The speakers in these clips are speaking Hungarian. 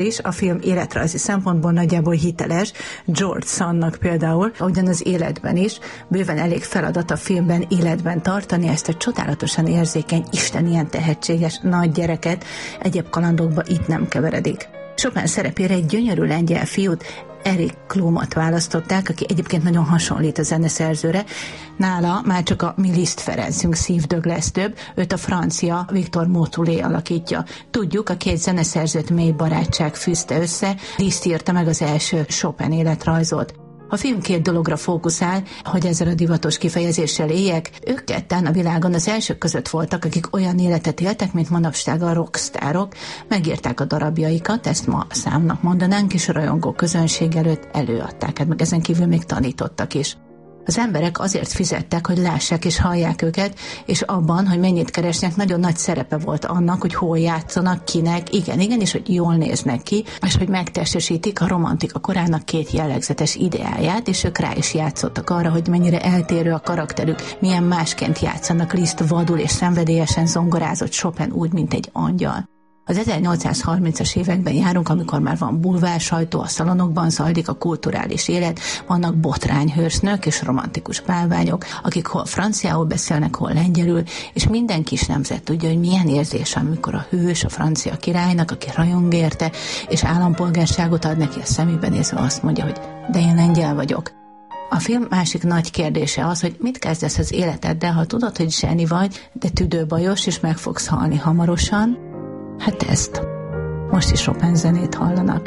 És a film életrajzi szempontból nagyjából hiteles. George Sandnak például, ahogyan az életben is, bőven elég feladat a filmben életben tartani ezt a csodálatosan érzékeny, Isten ilyen tehetséges nagy gyereket, egyéb kalandokba itt nem keveredik. Chopin szerepére egy gyönyörű lengyel fiút, Erich Klumot választották, aki egyébként nagyon hasonlít a zeneszerzőre. Nála már csak a mi Liszt Ferencünk szívdöglesztőbb, őt a francia Victor Motulé alakítja. Tudjuk, a két zeneszerzőt mély barátság fűzte össze, Liszt írta meg az első Chopin életrajzot. A film két dologra fókuszál, hogy ezzel a divatos kifejezéssel éljek. Ők ketten a világon az elsők között voltak, akik olyan életet éltek, mint manapság a rockstárok. Megírták a darabjaikat, ezt ma számnak mondanánk, és a rajongó közönség előtt előadták, hát meg ezen kívül még tanítottak is. Az emberek azért fizettek, hogy lássák és hallják őket, és abban, hogy mennyit keresnek, nagyon nagy szerepe volt annak, hogy hol játszanak, kinek, igen, és hogy jól néznek ki, és hogy megtestesítik a romantika korának két jellegzetes ideáját, és ők rá is játszottak arra, hogy mennyire eltérő a karakterük, milyen másként játszanak. Liszt vadul és szenvedélyesen zongorázott, Chopin úgy, mint egy angyal. Az 1830-as években járunk, amikor már van bulvársajtó, a szalonokban zajlik a kulturális élet, vannak botrányhősnök és romantikus bálványok, akik hol franciául beszélnek, hol lengyelül, és minden kis nemzet tudja, hogy milyen érzés, amikor a hős a francia királynak, aki rajong érte, és állampolgárságot ad neki, a szemébe nézve azt mondja, hogy de én lengyel vagyok. A film másik nagy kérdése az, hogy mit kezdesz az életeddel, ha tudod, hogy zseni vagy, de tüdőbajos, és meg fogsz halni hamarosan. Hát ezt. Most is Chopin zenét hallanak.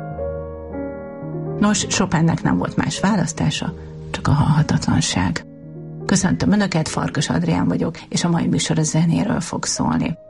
Nos, Chopinnek nem volt más választása, csak a halhatatlanság. Köszöntöm Önöket, Farkas Adrián vagyok, és a mai műsor a zenéről fog szólni.